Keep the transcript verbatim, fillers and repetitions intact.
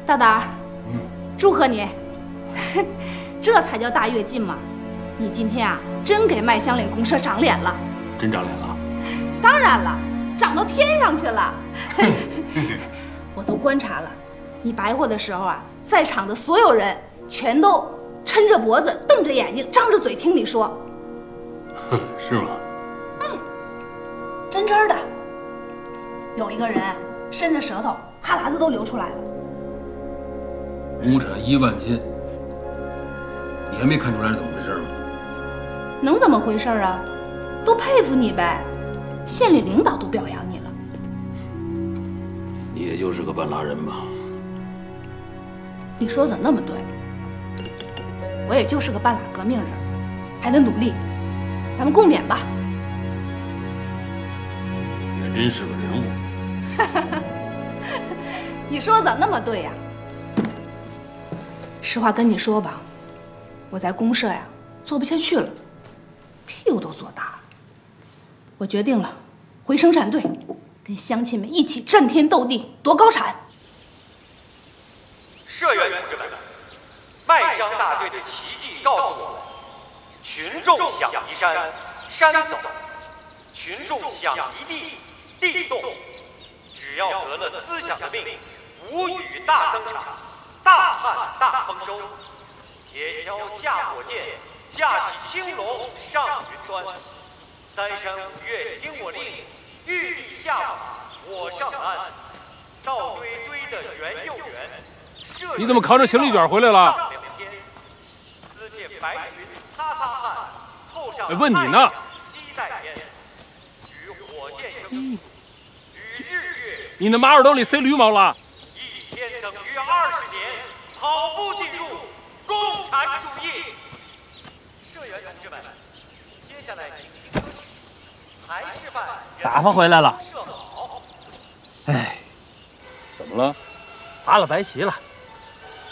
大胆儿， 嗯， 祝贺你，这才叫大跃进嘛！你今天啊，真给麦香岭公社长脸了。 真长脸了？ 当然了，长到天上去了。我都观察了，你白活的时候啊，在场的所有人全都抻着脖子、瞪着眼睛、张着嘴听你说。 是吗？ 嗯，真真的。有一个人伸着舌头，哈喇子都流出来了。 亩产一万斤，你还没看出来是怎么回事吗？ 能怎么回事啊？都佩服你呗，县里领导都表扬你了。 你也就是个半拉人吧？ 你说的那么对，我也就是个半拉革命人，还得努力。咱们共勉吧。 你还真是个人物。 你说的那么对呀？实话跟你说吧，我在公社呀做不下去了，屁股都坐大了。我决定了，回生产队，跟乡亲们一起战天斗地夺高产。 社员同志们，麦香大队的奇迹告诉我们：群众想移山，山走；群众想移地，地动。只要得了思想的命，吴语大增长，大旱大丰收。铁锹架火箭，架起青龙上云端。三山五岳听我令，玉帝下马我上南。稻堆堆得圆又圆。 你怎么扛着行李卷回来了？哎，问你呢。嗯，你那马耳朵里塞驴毛了？ 一天等于二十年，跑步进入共产主义。社员同志们，接下来请还示范。 打发回来了。 设好。 哎， 怎么了？ 拔了白旗了。